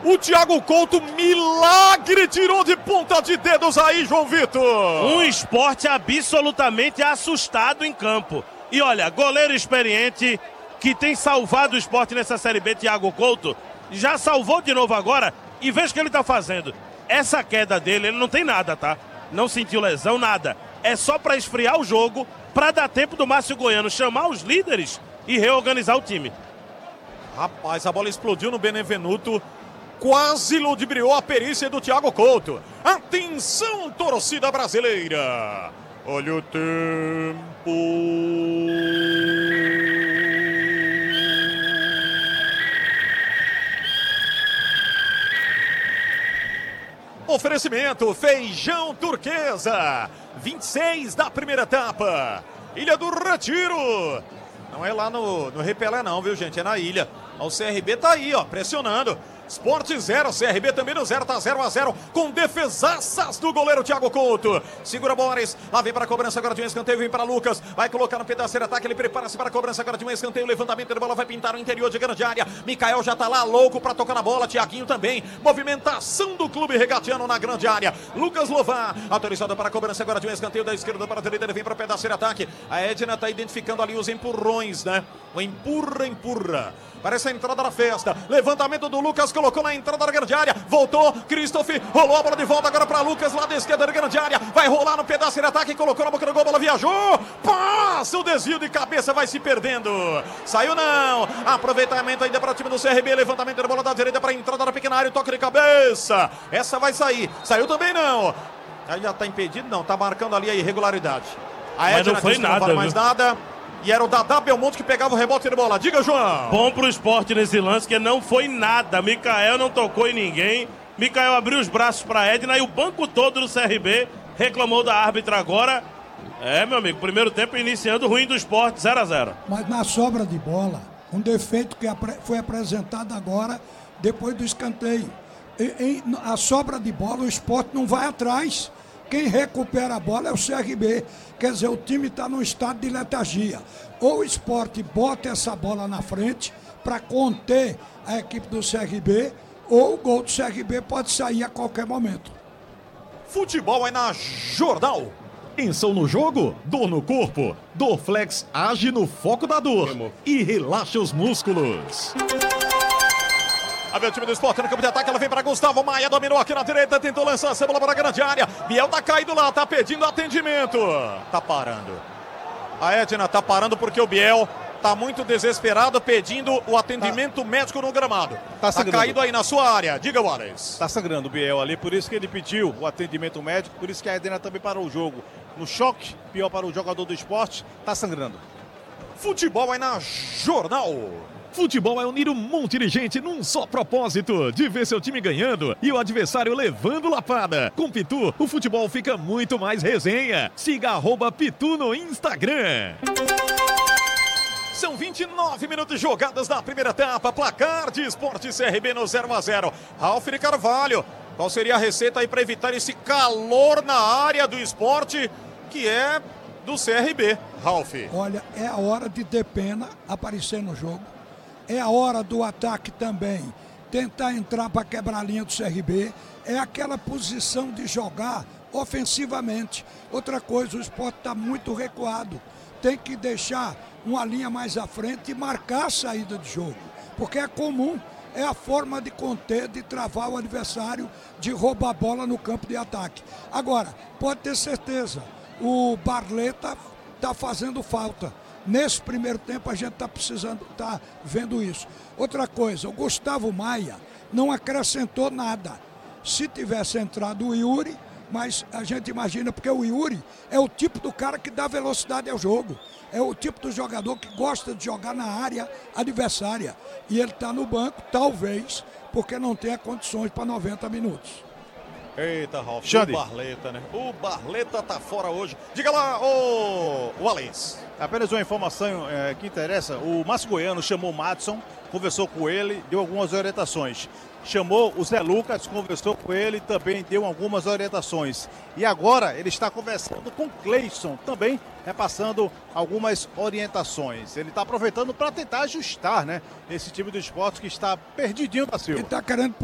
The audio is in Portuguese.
O Thiago Couto, milagre, tirou de ponta de dedos aí, João Vitor. Um Sport absolutamente assustado em campo. E olha, goleiro experiente que tem salvado o Sport nessa Série B, Thiago Couto, já salvou de novo agora e veja o que ele tá fazendo. Essa queda dele, ele não tem nada, tá? Não sentiu lesão, nada. É só para esfriar o jogo, para dar tempo do Márcio Goiano chamar os líderes e reorganizar o time. Rapaz, a bola explodiu no Benevenuto. Quase ludibriou a perícia do Thiago Couto. Atenção, torcida brasileira. Olha o tempo. Oferecimento Feijão Turquesa. 26 da primeira etapa. Ilha do Retiro. Não é lá no Repelé não, viu, gente? É na ilha. O CRB tá aí, ó, pressionando. Sport 0, CRB também no 0, tá 0-0 com defesaças do goleiro Thiago Couto. Segura Boris, lá vem para a cobrança agora de um escanteio, vem para Lucas, vai colocar no pedaço de ataque, ele prepara-se para a cobrança agora de um escanteio, levantamento de bola, vai pintar o interior de grande área. Mikael já tá lá louco para tocar na bola, Thiaguinho também. Movimentação do clube regatiano na grande área. Lucas Lovan, autorizado para a cobrança agora de um escanteio da esquerda para a direita, ele vem para o pedaço de ataque. A Edna tá identificando ali os empurrões, né? O empurra. Parece a entrada da festa. Levantamento do Lucas, colocou na entrada da grande área. Voltou, Christoph, rolou a bola de volta agora para Lucas, lá da esquerda da grande área. Vai rolar no pedaço de ataque, colocou na boca do gol, a bola viajou. Passa o desvio de cabeça, vai se perdendo. Saiu não. Aproveitamento ainda para o time do CRB. Levantamento da bola da direita para a entrada da pequena área. Toque de cabeça. Essa vai sair. Saiu também não. Aí já tá impedido, não. Tá marcando ali a irregularidade. A Edna disse que não vale mais nada. E era o Dadá Belmonte que pegava o rebote de bola. Diga, João. Bom pro Sport nesse lance, que não foi nada. Mikael não tocou em ninguém. Mikael abriu os braços para Edna e o banco todo do CRB reclamou da árbitra agora. Meu amigo, primeiro tempo iniciando ruim do Sport, 0-0. Mas na sobra de bola, um defeito que foi apresentado agora, depois do escanteio. A sobra de bola, o Sport não vai atrás. Quem recupera a bola é o CRB. Quer dizer, o time está num estado de letargia. Ou o Sport bota essa bola na frente para conter a equipe do CRB, ou o gol do CRB pode sair a qualquer momento. Futebol é na Jornal. Tensão no jogo? Dor no corpo? Dorflex age no foco da dor e relaxa os músculos. A ver o time do Sport no campo de ataque, ela vem para Gustavo Maia, dominou aqui na direita, tentou lançar essa bola para a grande área. Biel tá caído lá, tá pedindo atendimento. Tá parando. A Edna tá parando porque o Biel tá muito desesperado pedindo o atendimento médico no gramado. Tá caído aí na sua área. Diga, Wallace. Tá sangrando o Biel ali, por isso que ele pediu o atendimento médico, por isso que a Edna também parou o jogo. No choque, pior para o jogador do Sport, tá sangrando. Futebol é na Jornal. Futebol é unir um monte de gente num só propósito, de ver seu time ganhando e o adversário levando lapada. Com Pitu, o futebol fica muito mais resenha. Siga @Pitu no Instagram. São 29 minutos jogadas na primeira etapa. Placar de Sport CRB no 0-0. Ralf de Carvalho, qual seria a receita aí para evitar esse calor na área do Sport, que é do CRB, Ralf? Olha, é a hora de Depena aparecer no jogo. É a hora do ataque também tentar entrar para quebrar a linha do CRB. É aquela posição de jogar ofensivamente. Outra coisa, o Sport está muito recuado. Tem que deixar uma linha mais à frente e marcar a saída de jogo. Porque é comum, é a forma de conter, de travar o adversário, de roubar a bola no campo de ataque. Agora, pode ter certeza, o Barleta está fazendo falta. Nesse primeiro tempo a gente está vendo isso. Outra coisa, o Gustavo Maia não acrescentou nada. Se tivesse entrado o Yuri, mas a gente imagina, porque o Yuri é o tipo do cara que dá velocidade ao jogo. É o tipo do jogador que gosta de jogar na área adversária. E ele está no banco, talvez, porque não tenha condições para 90 minutos. Eita, Ralf, o Barleta, né? O Barleta tá fora hoje. Diga lá, ô Wallace. Apenas uma informação que interessa. O Márcio Goiano chamou o Madison, conversou com ele, deu algumas orientações. Chamou o Zé Lucas, conversou com ele, também deu algumas orientações. E agora ele está conversando com o Cleison, também repassando algumas orientações. Ele está aproveitando para tentar ajustar, né, esse time do Sport que está perdidinho da Silva. Ele está querendo